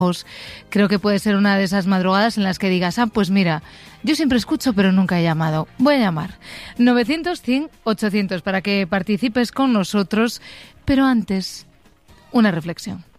Creo que puede ser una de esas madrugadas en las que digas, pues mira, yo siempre escucho pero nunca he llamado. Voy a llamar. 900-100-800 para que participes con nosotros, pero antes, una reflexión.